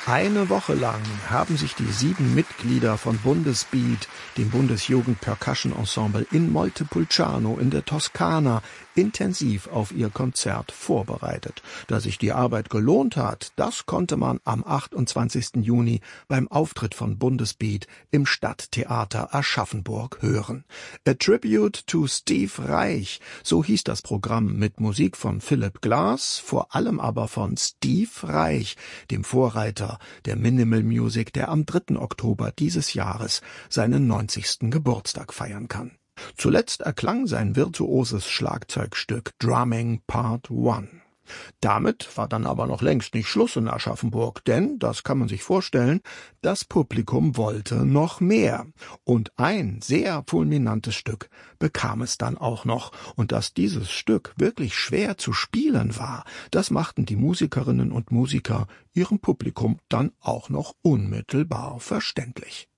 Eine Woche lang haben sich die 7 Mitglieder von Bundesbeat, dem Bundesjugend-Percussion-Ensemble in Montepulciano in der Toskana, intensiv auf ihr Konzert vorbereitet. Dass sich die Arbeit gelohnt hat, das konnte man am 28. Juni beim Auftritt von Bundesbeat im Stadttheater Aschaffenburg hören. A Tribute to Steve Reich, so hieß das Programm mit Musik von Philip Glass, vor allem aber von Steve Reich, dem Vorreiter der Minimal Music, der am 3. Oktober dieses Jahres seinen 90. Geburtstag feiern kann. Zuletzt erklang sein virtuoses Schlagzeugstück Drumming Part 1. Damit war dann aber noch längst nicht Schluss in Aschaffenburg, denn, das kann man sich vorstellen, das Publikum wollte noch mehr. Und ein sehr fulminantes Stück bekam es dann auch noch. Und dass dieses Stück wirklich schwer zu spielen war, das machten die Musikerinnen und Musiker ihrem Publikum dann auch noch unmittelbar verständlich.